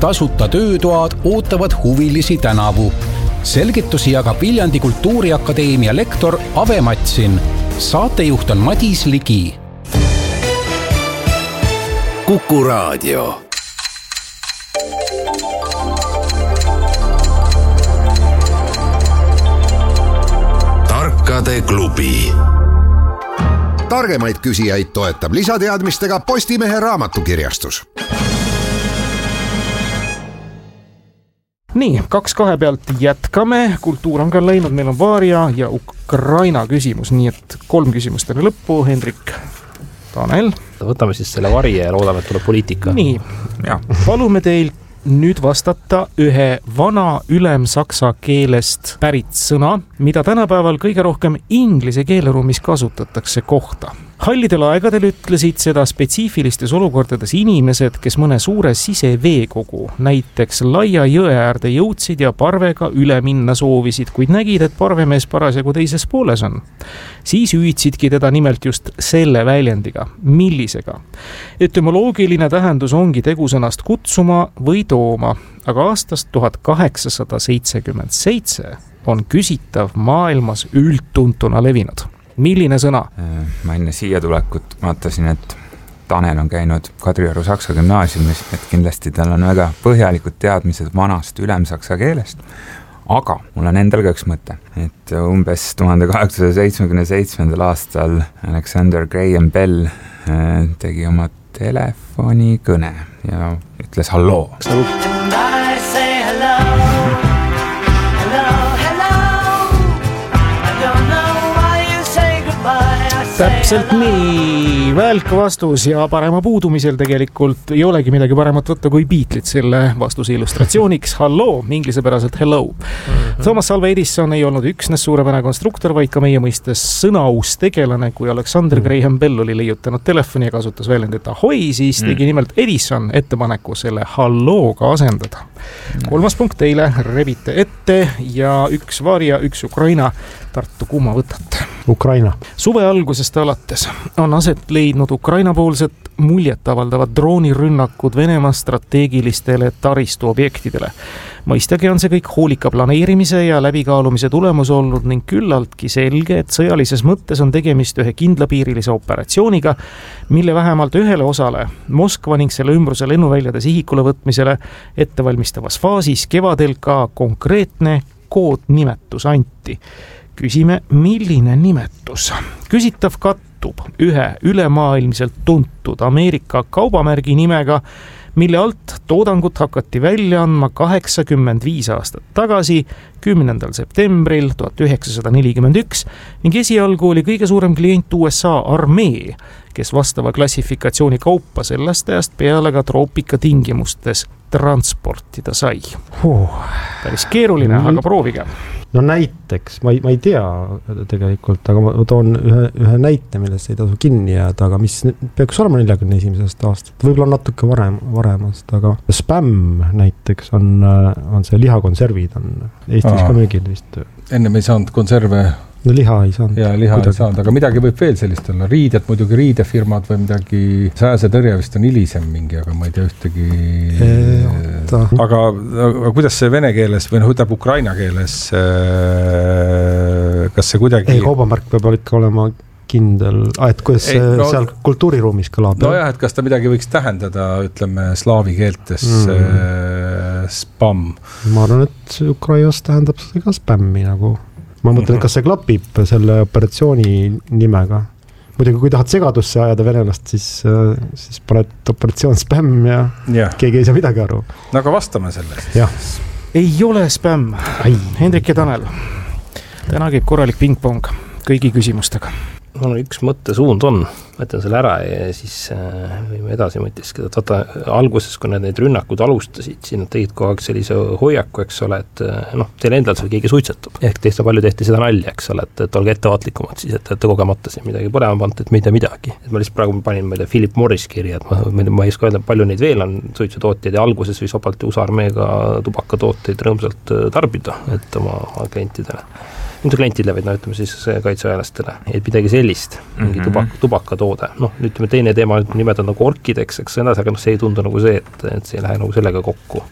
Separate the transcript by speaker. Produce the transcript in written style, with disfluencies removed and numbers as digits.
Speaker 1: tasuta töötoad ootavad huvilisi tänavu. Selgitusi jagab Viljandi Kultuuriakadeemia lektor Ave Matsin. Saatejuht on Madis Ligi.
Speaker 2: Kuku Raadio. Tarkade klubi.
Speaker 3: Targemaid küsijaid toetab lisateadmistega Postimehe raamatukirjastus.
Speaker 4: Nii, 2-2 pealt jätkame. Kultuur on ka läinud, meil on Vaaria ja Ukraina küsimus, nii et 3 küsimust enne lõppu. Hendrik, Tanel.
Speaker 5: Võtame siis selle Vaaria ja loodame, et tuleb poliitika.
Speaker 4: Nii, palume teil nüüd vastata ühe vana ülemsaksa keelest pärit sõna, mida tänapäeval kõige rohkem inglise keeleruumis kasutatakse kohta. Hallidel aegadel ütlesid seda spetsiifilistes olukordades inimesed, kes mõne suure siseveekogu, näiteks laia jõe äärde jõudsid ja parvega üle minna soovisid, kuid nägid, et parvemees parasjagu teises pooles on. Siis hüüdsidki teda nimelt just selle väljendiga. Millisega? Etümoloogiline tähendus ongi tegusõnast kutsuma või tooma, aga aastast 1877 on küsitav maailmas üldtuntuna levinud. Milline sõna?
Speaker 6: Ma enne siia tulekut vaatasin, et Tanel on käinud Kadrioru Saksa gümnaasiumis, et kindlasti tal on väga põhjalikud teadmised vanast ülemsaksa keelest. Aga mul on endal ka üks mõte, et umbes 1877. aastal Alexander Graham Bell tegi oma telefonikõne ja ütles halloo.
Speaker 4: Täpselt nii, välk vastus ja parema puudumisel tegelikult ei olegi midagi paremat võtta kui Beatleid selle vastuse illustratsiooniks. Halloo, inglisepäraselt hello. Thomas Alva Edison ei olnud üksnes suurepärane konstruktor, vaid ka meie mõistes sõnaus tegelane. Kui Alexander Graham Bell oli leiutanud telefoni ja kasutas väljendit ahoi, siis tegi nimelt Edison ettepaneku selle hallooga asendada. 3. punkt teile, rebite ette ja 1 Vaaria, 1 Ukraina. Tartu, kumma võtate?
Speaker 7: Ukraina.
Speaker 4: Suve algusest alates on aset leidnud Ukraina-poolset muljetavaldavad droonirünnakud Venemaa strateegilistele taristuobjektidele. Mõistagi on see kõik hoolika planeerimise ja läbikaalumise tulemus olnud ning küllaltki selge, et sõjalises mõttes on tegemist ühe kindlapiirilise operatsiooniga, mille vähemalt ühele osale Moskva ning selle ümbruse lennuväljade sihikule võtmisele ettevalmistavas faasis kevadel ka konkreetne koodnimetus anti. Küsime, milline nimetus? Küsitav kattub ühe ülemaailmselt tuntud Ameerika kaubamärgi nimega, mille alt toodangut hakati välja andma 85 aastat tagasi, 10. septembril 1941 ning esialgu oli kõige suurem klient USA armee, kes vastava klassifikatsiooni kaupa sellest ajast peale ka troopika tingimustes transportida sai. Päris keeruline, aga proovige.
Speaker 7: No näiteks, ma ei tea tegelikult, aga ma toon ühe näite, millest ei tasu kinni jääda, aga mis peaks olema 41. aastat, võib-olla natuke varemast, aga spämm näiteks on see lihakonservid on Eestis ka müügil vist.
Speaker 8: Ennem ei saanud konserve.
Speaker 7: No liha ei saanud.
Speaker 8: Ja liha ei saanud, aga midagi võib veel sellist olla. Riided, muidugi riidefirmad või midagi, sääsetõrje vist on hilisem mingi, aga ma ei tea ühtegi. Aga kuidas see vene keeles või ütleb Ukraina keeles, kas see kuidagi.
Speaker 7: Ei, kaubamärk peab ikka olema kindel, et kuidas seal kultuuriruumis kõlab.
Speaker 8: No jah, et kas ta midagi võiks tähendada, ütleme, slaavi keeltes spamm.
Speaker 7: Ma arvan, et Ukrainas tähendab seda ka spämmi nagu. Ma mõtlen, kas see klapib selle operatsiooni nimega. Muidugi, kui tahad segadusse ajada venelast, siis paned operatsioon spämm ja keegi ei saa midagi aru.
Speaker 8: No aga vastame sellest.
Speaker 7: Jah.
Speaker 4: Ei ole spämm. Hendrik ja Tanel. Täna käib korralik pingpong kõigi küsimustega.
Speaker 5: Mul üks mõttesuund on, mõtlen selle ära ja siis võime edasi mõtiskeda. Vaata, alguses, kui need rünnakud alustasid, siin tegid kogu aeg sellise hoiaku, eks ole, et teil endal seal keegi suitsetab. Ehk teiste palju tehti seda nalja, eks ole, et olge ettevaatlikumad siis, et kogemata siin midagi põlema pant, et me ei tea midagi. Et ma lihtsalt praegu panin Philip Morris kirja, et ma ei oska öelda, palju neid veel on suitsutootjaid ja alguses võis vabalt USA armeega tubakatooteid rõõmsalt tarbida, et oma klientidele. Mitte klientidele, vaid ütleme siis kaitseväelastele, et midagi sellist, mingi tubakatoode. Ütleme teine teema nimetad nagu orkideks, eks see ei tundu nagu see, et see ei lähe nagu sellega kokku.